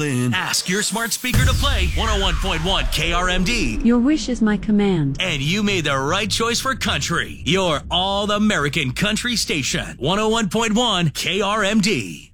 Ask your smart speaker to play 101.1 KRMD. Your wish is my command. And you made the right choice for country. Your all-American country station, 101.1 KRMD.